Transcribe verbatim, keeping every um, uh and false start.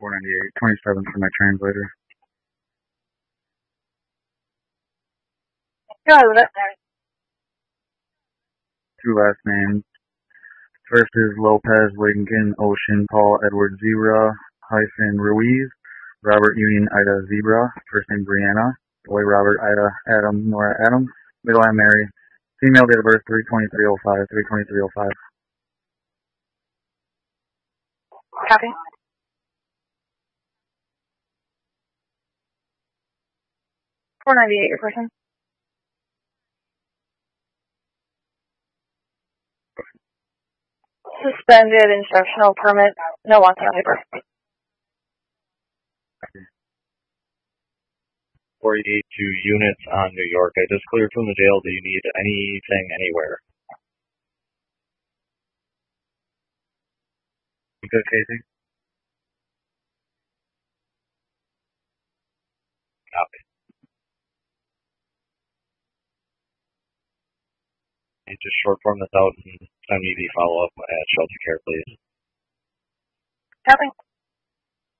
four ninety-eight, twenty-seven for my translator. Go ahead with it. Two last names. First is Lopez Lincoln Ocean Paul Edward Zebra hyphen Ruiz. Robert Union Ida Zebra. First name Brianna. Boy Robert Ida Adam Nora Adam. Middle name Mary. Female date of birth three twenty-three oh five, three twenty-three oh five. Copy. four ninety-eight, your person. Suspended instructional permit. No wants on paper. four eighty-two units on New York. I just cleared from the jail. Do you need anything anywhere? Good, Casey. Copy. You just short form this out and send me the follow-up at shelter care, please. Copy.